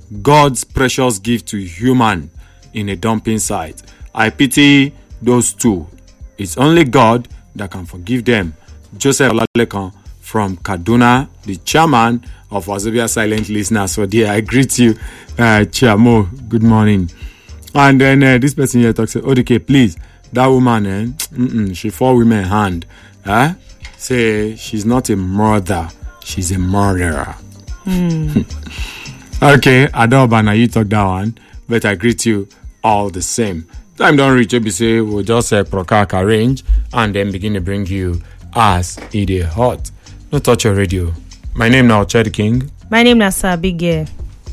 God's precious gift to human in a dumping site. I pity those two. It's only God that can forgive them. Joseph Olalekan from Kaduna, the chairman of Wazobia Silent Listeners. So dear, I greet you, Chiamo. Good morning. And then this person here talks, ODK, please, that woman, she fall women hand. Say she's not a murder, she's a murderer. Okay, Adobana, you talk that one, but I greet you all the same. Time don't reach, say we'll just Prokak arrange and then begin to bring you as it is hot. No touch your radio. My name now, Chad King. My name is Sir Big Girl.